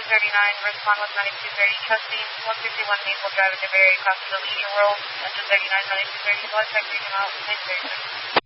respond with 9230 trusting, 151 Maple Drive in DeBerry, across the Leading World, 139 9230, blood check, reading out, 930.